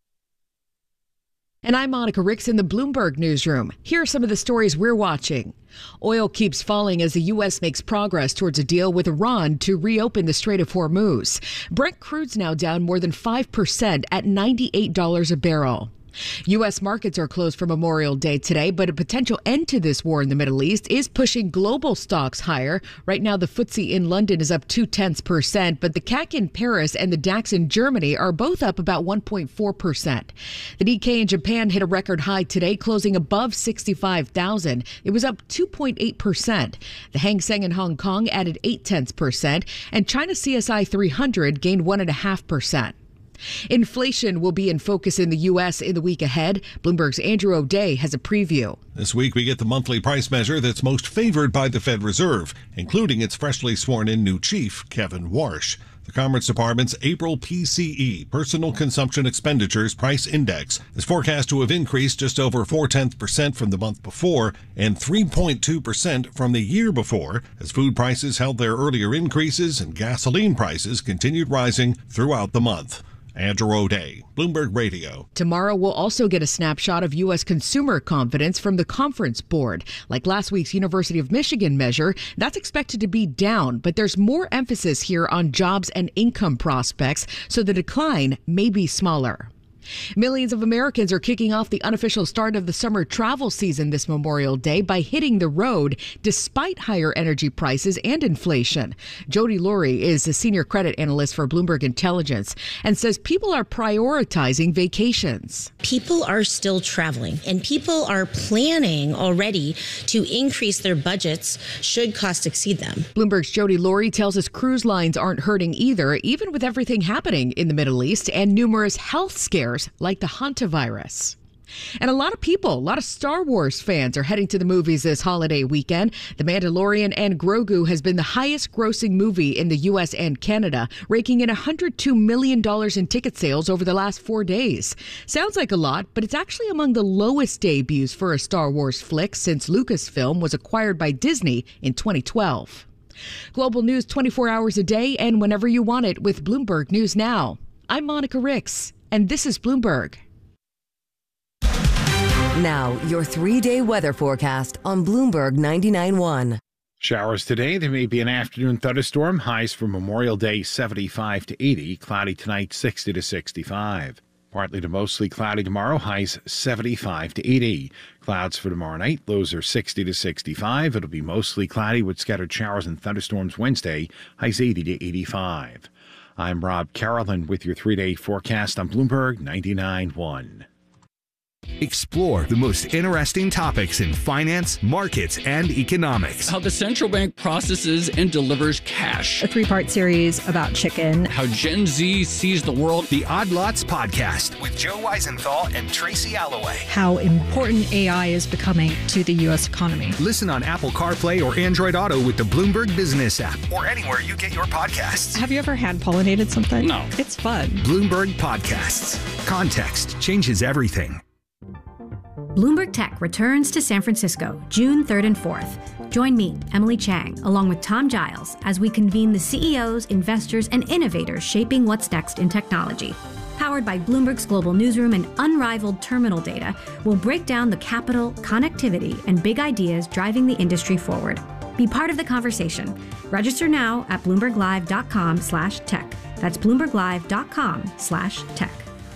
And I'm Monica Ricks in the Bloomberg newsroom. Here are some of the stories we're watching. Oil keeps falling as the U S makes progress towards a deal with Iran to reopen the Strait of Hormuz. Brent crude's now down more than five percent at ninety-eight dollars a barrel. U S markets are closed for Memorial Day today, but a potential end to this war in the Middle East is pushing global stocks higher. Right now, the F T S E in London is up two-tenths percent, but the C A C in Paris and the DAX in Germany are both up about one point four percent. The Nikkei in Japan hit a record high today, closing above sixty-five thousand. It was up two point eight percent. The Hang Seng in Hong Kong added eight-tenths percent, and China C S I three hundred gained one point five percent. Inflation will be in focus in the U S in the week ahead. Bloomberg's Andrew O'Day has a preview. This week we get the monthly price measure that's most favored by the Fed Reserve, including its freshly sworn-in new chief, Kevin Warsh. The Commerce Department's April P C E, Personal Consumption Expenditures Price Index, is forecast to have increased just over four-tenths percent from the month before and three point two percent from the year before, as food prices held their earlier increases and gasoline prices continued rising throughout the month. Andrew O'Day, Bloomberg Radio. Tomorrow we'll also get a snapshot of U S consumer confidence from the Conference Board. Like last week's University of Michigan measure, that's expected to be down, but there's more emphasis here on jobs and income prospects, so the decline may be smaller. Millions of Americans are kicking off the unofficial start of the summer travel season this Memorial Day by hitting the road despite higher energy prices and inflation. Jody Laurie is a senior credit analyst for Bloomberg Intelligence and says people are prioritizing vacations. People are still traveling and people are planning already to increase their budgets should costs exceed them. Bloomberg's Jody Laurie tells us cruise lines aren't hurting either, even with everything happening in the Middle East and numerous health scares like the hantavirus. And a lot of people, a lot of Star Wars fans are heading to the movies this holiday weekend. The Mandalorian and Grogu has been the highest grossing movie in the U S and Canada, raking in one hundred two million dollars in ticket sales over the last four days. Sounds like a lot, but it's actually among the lowest debuts for a Star Wars flick since Lucasfilm was acquired by Disney in twenty twelve. Global news twenty-four hours a day and whenever you want it with Bloomberg News Now. I'm Monica Ricks, and this is Bloomberg. Now, your three-day weather forecast on Bloomberg ninety-nine point one. Showers today. There may be an afternoon thunderstorm. Highs for Memorial Day seventy-five to eighty. Cloudy tonight sixty to sixty-five. Partly to mostly cloudy tomorrow. Highs seventy-five to eighty. Clouds for tomorrow night. Lows are sixty to sixty-five. It'll be mostly cloudy with scattered showers and thunderstorms Wednesday. Highs eighty to eighty-five. I'm Rob Carolyn with your three-day forecast on Bloomberg ninety-nine point one. Explore the most interesting topics in finance, markets, and economics. How the central bank processes and delivers cash. A three-part series about chicken. How Gen Z sees the world. The Odd Lots Podcast with Joe Weisenthal and Tracy Alloway. How important A I is becoming to the U S economy. Listen on Apple CarPlay or Android Auto with the Bloomberg Business app or anywhere you get your podcasts. Have you ever hand-pollinated something? No. It's fun. Bloomberg Podcasts. Context changes everything. Bloomberg Tech returns to San Francisco June third and fourth. Join me, Emily Chang, along with Tom Giles, as we convene the C E Os, investors, and innovators shaping what's next in technology. Powered by Bloomberg's global newsroom and unrivaled terminal data, we'll break down the capital, connectivity, and big ideas driving the industry forward. Be part of the conversation. Register now at bloomberglive.com slash tech. That's bloomberglive.com slash tech.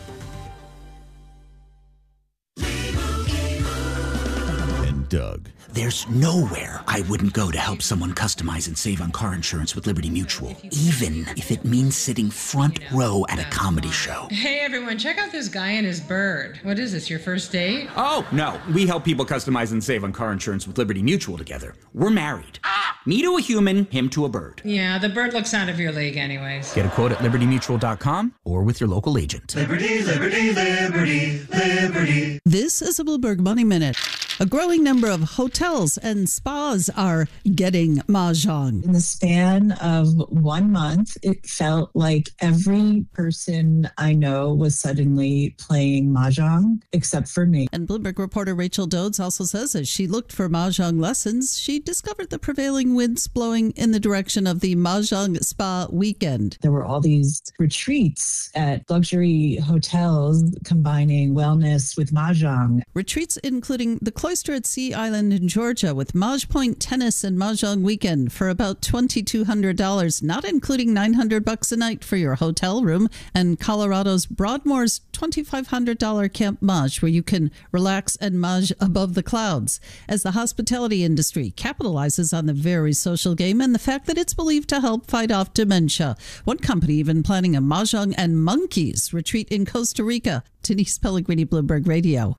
Doug. There's nowhere I wouldn't go to help someone customize and save on car insurance with Liberty Mutual, even if it means sitting front row at a comedy show. Hey everyone, check out this guy and his bird. What is this, your first date? Oh, no. We help people customize and save on car insurance with Liberty Mutual together. We're married. Me to a human, him to a bird. Yeah, the bird looks out of your league anyways. Get a quote at liberty mutual dot com or with your local agent. Liberty, liberty, liberty, liberty. This is a Bloomberg Money Minute. A growing number of hotels and spas are getting mahjong. In the span of one month, it felt like every person I know was suddenly playing mahjong, except for me. And Bloomberg reporter Rachel Dodds also says as she looked for mahjong lessons, she discovered the prevailing winds blowing in the direction of the mahjong spa weekend. There were all these retreats at luxury hotels combining wellness with mahjong. Retreats including the Cloister at Sea Island in Georgia with Maj Point Tennis and Mahjong Weekend for about twenty-two hundred dollars, not including nine hundred bucks a night for your hotel room, and Colorado's Broadmoor's twenty-five hundred dollars Camp Maj, where you can relax and maj above the clouds. As the hospitality industry capitalizes on the very social game and the fact that it's believed to help fight off dementia. One company even planning a Mahjong and Monkeys retreat in Costa Rica. Denise Pellegrini, Bloomberg Radio.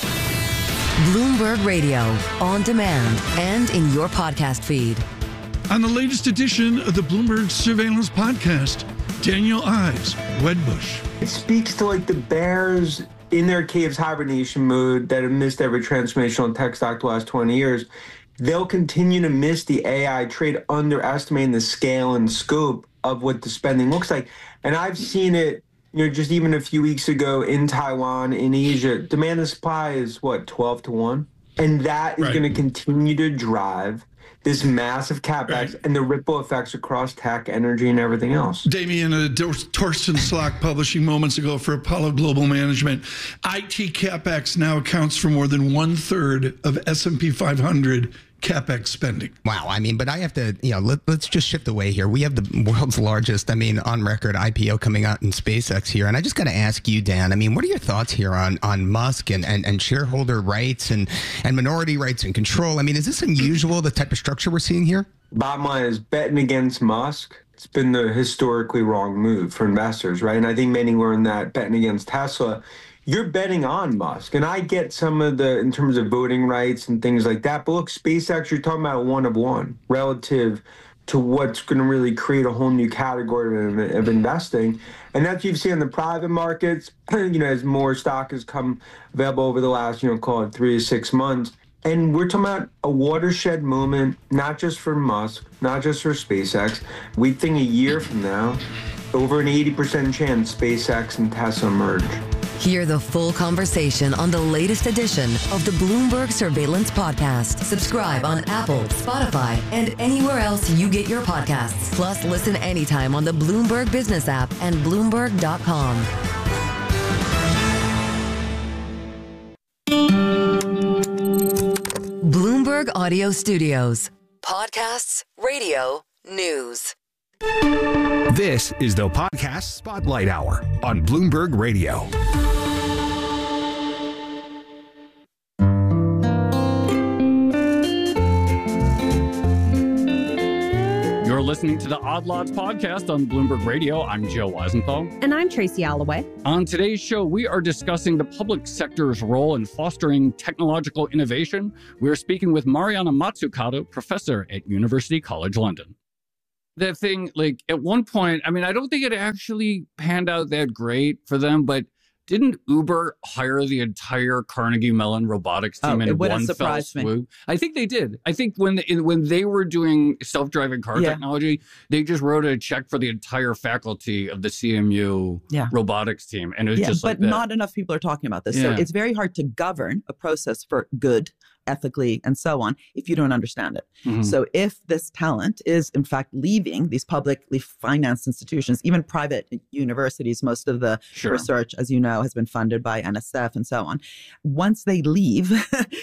Bloomberg Radio, on demand and in your podcast feed. On the latest edition of the Bloomberg Surveillance Podcast, Daniel Ives, Wedbush. It speaks to like the bears in their caves hibernation mode that have missed every transformational tech stock the last twenty years. They'll continue to miss the A I trade, underestimating the scale and scope of what the spending looks like. And I've seen it, you know, just even a few weeks ago in Taiwan, in Asia, demand and supply is what, twelve to one? And that is right. going to continue to drive this massive capex right. and the ripple effects across tech, energy, and everything else. Damien, uh, Torsten Slok publishing moments ago for Apollo Global Management, I T capex now accounts for more than one third of S and P five hundred capex spending. Wow. I mean, but I have to, you know, let, let's just shift away here. We have the world's largest, I mean, on record I P O coming out in SpaceX here. And I just got to ask you, Dan, I mean, what are your thoughts here on, on Musk and, and, and shareholder rights and, and minority rights and control? I mean, is this unusual, the type of structure we're seeing here? Bottom line is betting against Musk. It's been the historically wrong move for investors, right? And I think many learned that betting against Tesla, you're betting on Musk. And I get some of the, in terms of voting rights and things like that. But look, SpaceX, you're talking about a one of one relative to what's going to really create a whole new category of, of investing. And that's what you've seen in the private markets, you know, as more stock has come available over the last, you know, call it three to six months. And we're talking about a watershed moment, not just for Musk, not just for SpaceX. We think a year from now, over an eighty percent chance SpaceX and Tesla merge. Hear the full conversation on the latest edition of the Bloomberg Surveillance Podcast. Subscribe on Apple, Spotify, and anywhere else you get your podcasts. Plus, listen anytime on the Bloomberg Business app and Bloomberg dot com. Bloomberg Audio Studios. Podcasts, radio, news. This is the Podcast Spotlight Hour on Bloomberg Radio. You're listening to the Odd Lots podcast on Bloomberg Radio. I'm Joe Weisenthal. And I'm Tracy Alloway. On today's show, we are discussing the public sector's role in fostering technological innovation. We're speaking with Mariana Mazzucato, professor at University College London. The thing, like, at one point, I mean, I don't think it actually panned out that great for them, but didn't Uber hire the entire Carnegie Mellon robotics team oh, in one fell swoop? I think they did. I think when they, when they were doing self-driving car yeah. technology, they just wrote a check for the entire faculty of the C M U yeah. robotics team. And it was yeah, just like But that. not enough people are talking about this. Yeah. So it's very hard to govern a process for good, ethically, and so on, if you don't understand it. Mm-hmm. So if this talent is, in fact, leaving these publicly financed institutions, even private universities, most of the sure. research, as you know, has been funded by N S F and so on. Once they leave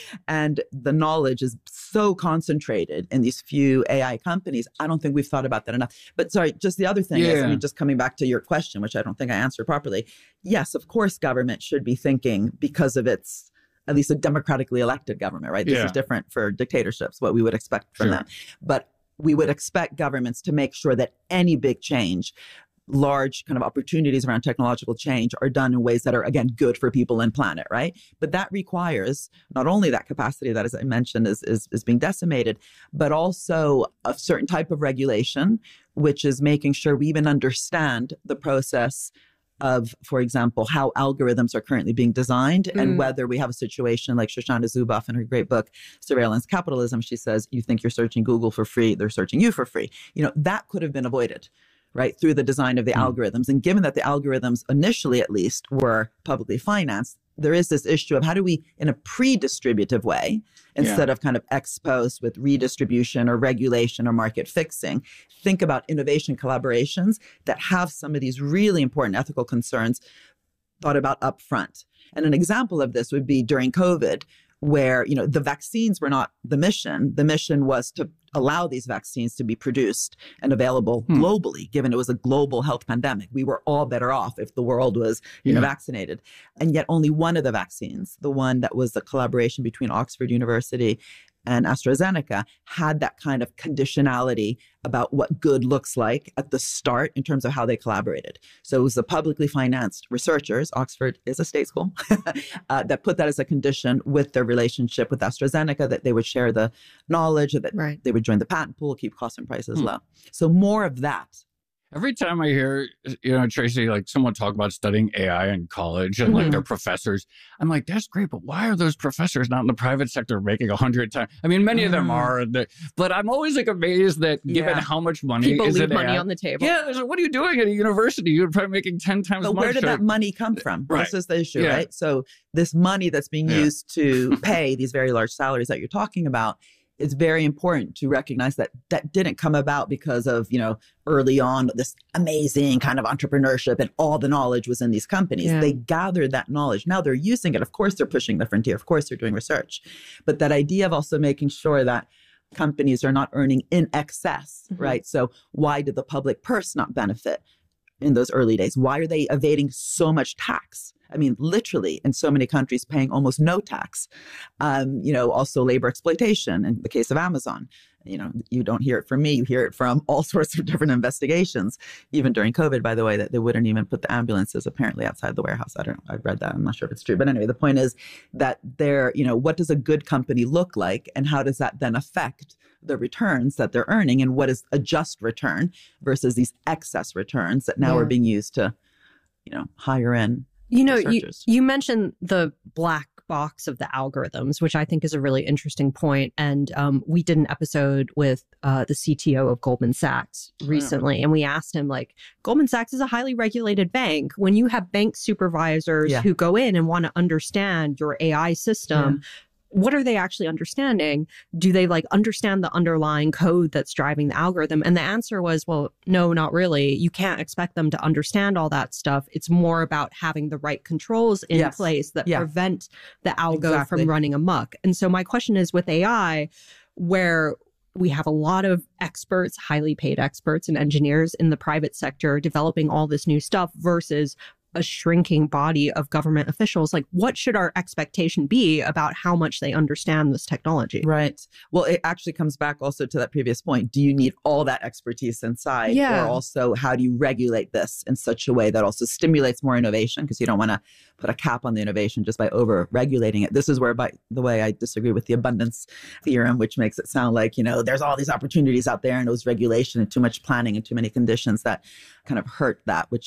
and the knowledge is so concentrated in these few A I companies, I don't think we've thought about that enough. But sorry, just the other thing yeah. is, I mean, just coming back to your question, which I don't think I answered properly. Yes, of course, government should be thinking, because of its at least a democratically elected government, right? This yeah. is different for dictatorships, what we would expect from sure. them. But we would expect governments to make sure that any big change, large kind of opportunities around technological change are done in ways that are, again, good for people and planet, right? But that requires not only that capacity that, as I mentioned, is, is, is being decimated, but also a certain type of regulation, which is making sure we even understand the process of, for example, how algorithms are currently being designed mm. and whether we have a situation like Shoshana Zuboff in her great book, Surveillance Capitalism. She says, you think you're searching Google for free, they're searching you for free. You know, that could have been avoided, right, through the design of the mm. algorithms. And given that the algorithms initially, at least, were publicly financed, there is this issue of how do we, in a pre-distributive way, instead yeah. of kind of ex post with redistribution or regulation or market fixing, think about innovation collaborations that have some of these really important ethical concerns thought about up front. And an example of this would be during COVID, where, you know, the vaccines were not the mission. The mission was to allow these vaccines to be produced and available hmm. globally, given it was a global health pandemic. We were all better off if the world was, you yeah. know, vaccinated. And yet only one of the vaccines, the one that was the collaboration between Oxford University and AstraZeneca, had that kind of conditionality about what good looks like at the start in terms of how they collaborated. So it was the publicly financed researchers, Oxford is a state school, uh, that put that as a condition with their relationship with AstraZeneca, that they would share the knowledge, that right. they would join the patent pool, keep costs and prices hmm. low. So more of that. Every time I hear, you know, Tracy, like someone talk about studying A I in college and mm-hmm. like their professors, I'm like, that's great, but why are those professors not in the private sector making a hundred times? I mean, many mm. of them are, but I'm always like amazed that given yeah. how much money people is leave in money A I, on the table. Yeah, like, what are you doing at a university? You're probably making ten times but much. Where did that money come from? Right. This is the issue, yeah. right? So this money that's being yeah. used to pay these very large salaries that you're talking about, it's very important to recognize that that didn't come about because of, you know, early on, this amazing kind of entrepreneurship and all the knowledge was in these companies. Yeah. They gathered that knowledge. Now they're using it. Of course, they're pushing the frontier. Of course, they're doing research. But that idea of also making sure that companies are not earning in excess, mm-hmm. right? So why did the public purse not benefit in those early days? Why are they evading so much tax? I mean, literally, in so many countries, paying almost no tax. Um, you know, also labor exploitation in the case of Amazon. You know, you don't hear it from me. You hear it from all sorts of different investigations, even during COVID, by the way, that they wouldn't even put the ambulances apparently outside the warehouse. I don't know. I've read that. I'm not sure if it's true. But anyway, the point is that there, you know, what does a good company look like? And how does that then affect the returns that they're earning? And what is a just return versus these excess returns that now yeah. are being used to, you know, hire in You know, you, researchers? you mentioned the black box of the algorithms, which I think is a really interesting point. And um, we did an episode with uh, the C T O of Goldman Sachs recently, yeah. and we asked him, like, Goldman Sachs is a highly regulated bank. When you have bank supervisors yeah. who go in and want to understand your A I system, yeah. what are they actually understanding? Do they like understand the underlying code that's driving the algorithm? And the answer was, well, no, not really. You can't expect them to understand all that stuff. It's more about having the right controls in yes. place that yeah. prevent the algo exactly. from running amok. And so my question is, with A I, where we have a lot of experts, highly paid experts and engineers in the private sector developing all this new stuff versus a shrinking body of government officials, like, what should our expectation be about how much they understand this technology? Right. Well, it actually comes back also to that previous point. Do you need all that expertise inside? Yeah. Or also, how do you regulate this in such a way that also stimulates more innovation? Because you don't want to put a cap on the innovation just by over regulating it. This is where, by the way, I disagree with the abundance theorem, which makes it sound like, you know, there's all these opportunities out there and it was regulation and too much planning and too many conditions that kind of hurt that, which